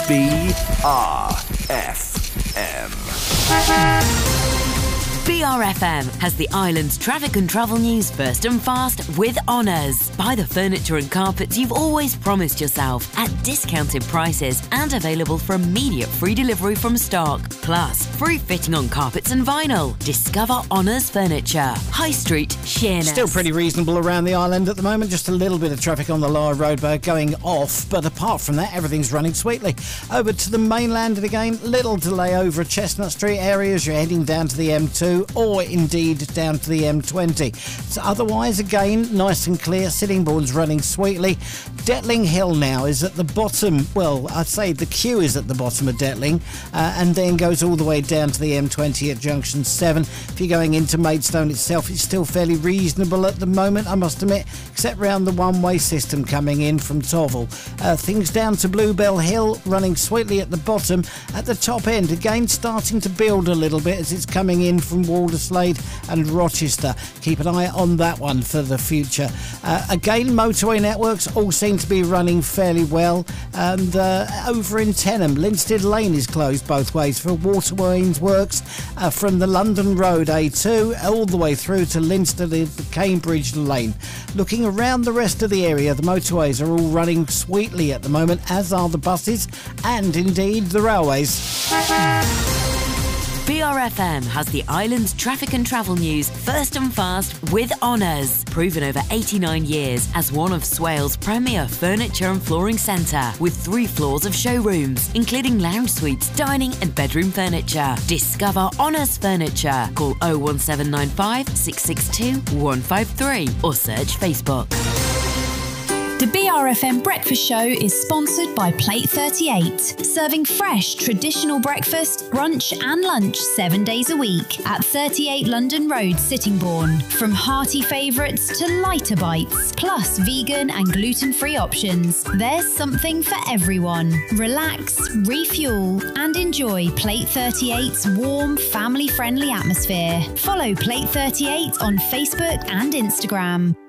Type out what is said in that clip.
BRFM. BRFM has the island's traffic and travel news first and fast with Honours. Buy the furniture and carpets you've always promised yourself at discounted prices and available for immediate free delivery from stock. Plus, free fitting on carpets and vinyl. Discover Honours Furniture. High Street, Sheerness. Still pretty reasonable around the island at the moment. Just a little bit of traffic on the Lower Road going off, but apart from that, everything's running sweetly. Over to the mainland and again, little delay over Chestnut Street area as you're heading down to the M2 or indeed down to the M20. So otherwise, again, nice and clear. Sittingbourne's running sweetly. Detling Hill now is at the bottom. Well, I'd say the queue is at the bottom of Detling and then goes all the way down to the M20 at Junction 7. If you're going into Maidstone itself, it's still fairly reasonable at the moment, I must admit, except round the one-way system coming in from Tovel. Things down to Bluebell Hill, running sweetly at the bottom. At the top end, again, starting to build a little bit as it's coming in from Walderslade and Rochester. Keep an eye on that one for the future. Again, motorway networks all seem to be running fairly well. And over in Tenham, Linstead Lane is closed both ways for waterways works from the London Road A2 all the way through to Linstead Cambridge Lane. Looking around the rest of the area, the motorways are all running sweetly at the moment, as are the buses and indeed the railways. BRFM has the island's traffic and travel news first and fast with Honours. Proven over 89 years as one of Swale's premier furniture and flooring centre with 3 floors of showrooms, including lounge suites, dining and bedroom furniture. Discover Honours Furniture. Call 01795 662 153 or search Facebook. The BRFM Breakfast Show is sponsored by Plate 38, serving fresh, traditional breakfast, brunch and lunch 7 days a week at 38 London Road, Sittingbourne. From hearty favourites to lighter bites, plus vegan and gluten-free options, there's something for everyone. Relax, refuel and enjoy Plate 38's warm, family-friendly atmosphere. Follow Plate 38 on Facebook and Instagram.